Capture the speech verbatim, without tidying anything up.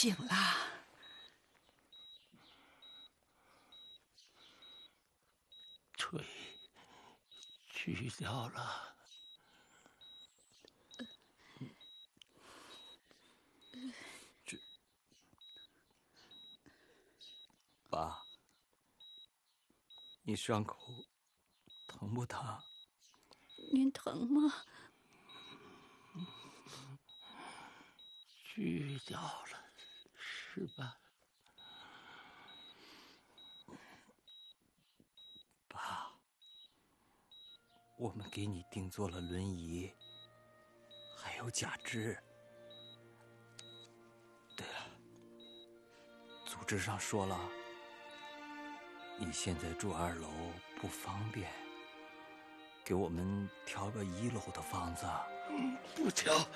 醒了。 腿锯掉了。这，爸，你伤口疼不疼？ 您疼吗？ 锯掉了，是吧？爸，我们给你定做了轮椅，还有假肢。对了，组织上说了，你现在住二楼不方便，给我们调个一楼的房子。不调。